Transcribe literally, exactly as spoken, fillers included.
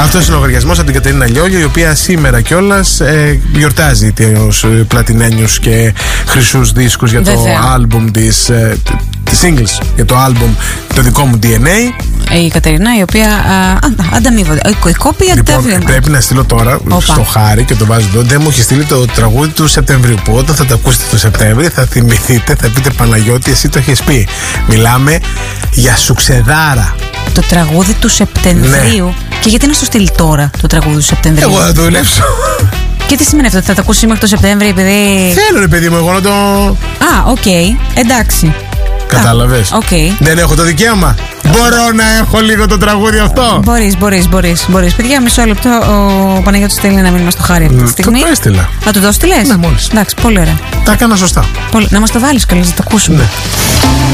Αυτός είναι ο λογαριασμός από την Κατερίνα Λιόλιο, η οποία σήμερα κιόλας ε, γιορτάζει τους πλατινένιους και χρυσούς δίσκους για το άλμπουμ της. Ε, τις singles για το άλμπουμ το δικό μου ντι εν έι. Η Κατερίνα, η οποία α, ανταμείβονται. Η κόπη ανταμείβονται. Λοιπόν, πρέπει να στείλω τώρα Οπα. στο Χάρη και το βάζω εδώ. Δεν μου έχει στείλει το τραγούδι του Σεπτεμβρίου. Που όταν θα το ακούσετε το Σεπτέμβριο θα θυμηθείτε, θα πείτε Παναγιώτη, εσύ το έχεις πει. Μιλάμε για Σουξεδάρα. Το τραγούδι του Σεπτεμβρίου. Ναι. Και γιατί να σου στείλει τώρα το τραγούδι του Σεπτεμβρίου? Εγώ θα το δουλέψω. Και τι σημαίνει αυτό, θα το ακούσει μέχρι το Σεπτέμβριο επειδή. Θέλω, ρε παιδί μου, εγώ να το. Α, οκ, okay. εντάξει. Κατάλαβες. Okay. Δεν έχω το δικαίωμα. Μπορώ να έχω λίγο το τραγούδι αυτό. Μπορείς, μπορείς, μπορείς, μπορείς. Παιδιά, μισό λεπτό. Ο Παναγιώτης στέλνει ένα μήνυμα στο Χάρη αυτή τη στιγμή. Το έστειλα. Να του το στείλες? Ναι, μόλις. Εντάξει, πολύ ωραία. Τα έκανα σωστά. Πολύ... Να μας το βάλεις καλώς, να το ακούσουμε. Ναι.